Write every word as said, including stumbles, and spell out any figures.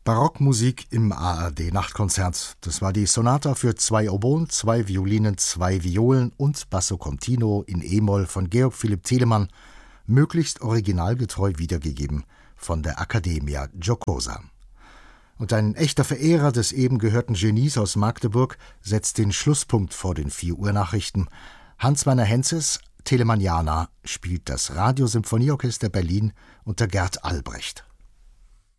Barockmusik im A R D-Nachtkonzert. Das war die Sonata für zwei Oboen, zwei Violinen, zwei Violen und Basso Continuo in E-Moll von Georg Philipp Telemann, möglichst originalgetreu wiedergegeben von der Accademia Giocosa. Und ein echter Verehrer des eben gehörten Genies aus Magdeburg setzt den Schlusspunkt vor den vier Uhr Nachrichten. Hans-Werner Henzes, Telemanniana, spielt das Radiosymphonieorchester Berlin unter Gert Albrecht.